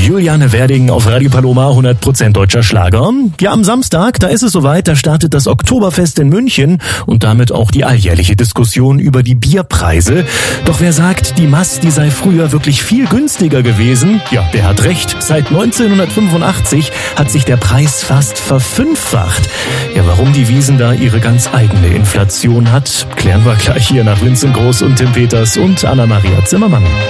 Juliane Werding auf Radio Paloma, 100% deutscher Schlager. Ja, am Samstag, da ist es soweit, da startet das Oktoberfest in München und damit auch die alljährliche Diskussion über die Bierpreise. Doch wer sagt, die Maß, die sei früher wirklich viel günstiger gewesen, ja, der hat recht. Seit 1985 hat sich der Preis fast verfünffacht. Ja, warum die Wiesn da ihre ganz eigene Inflation hat, klären wir gleich hier nach Vincent Groß und Tim Peters und Anna-Maria Zimmermann.